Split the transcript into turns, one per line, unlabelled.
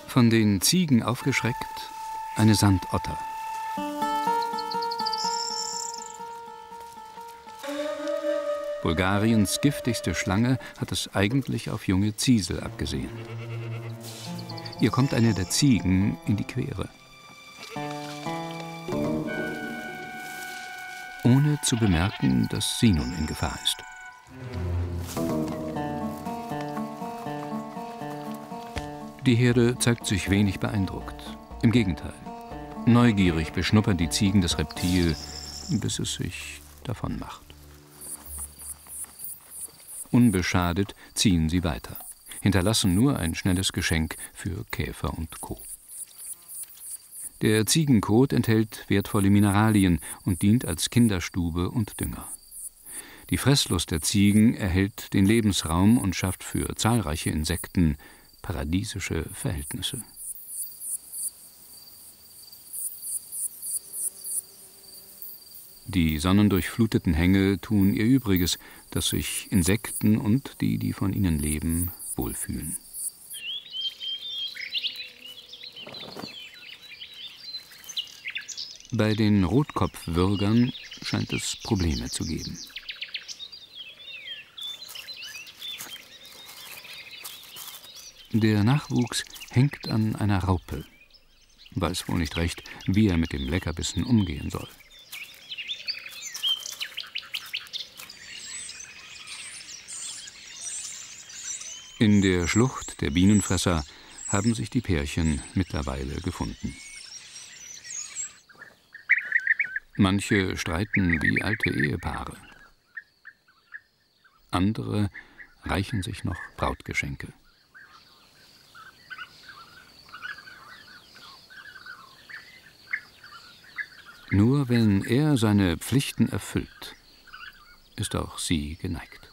Von den Ziegen aufgeschreckt, eine Sandotter. Bulgariens giftigste Schlange hat es eigentlich auf junge Ziesel abgesehen. Ihr kommt eine der Ziegen in die Quere. Ohne zu bemerken, dass sie nun in Gefahr ist. Die Herde zeigt sich wenig beeindruckt. Im Gegenteil. Neugierig beschnuppern die Ziegen das Reptil, bis es sich davon macht. Unbeschadet ziehen sie weiter, hinterlassen nur ein schnelles Geschenk für Käfer und Co. Der Ziegenkot enthält wertvolle Mineralien und dient als Kinderstube und Dünger. Die Fresslust der Ziegen erhält den Lebensraum und schafft für zahlreiche Insekten paradiesische Verhältnisse. Die sonnendurchfluteten Hänge tun ihr Übriges, dass sich Insekten und die von ihnen leben, wohlfühlen. Bei den Rotkopfwürgern scheint es Probleme zu geben. Der Nachwuchs hängt an einer Raupe, weiß wohl nicht recht, wie er mit dem Leckerbissen umgehen soll. In der Schlucht der Bienenfresser haben sich die Pärchen mittlerweile gefunden. Manche streiten wie alte Ehepaare. Andere reichen sich noch Brautgeschenke. Nur wenn er seine Pflichten erfüllt, ist auch sie geneigt.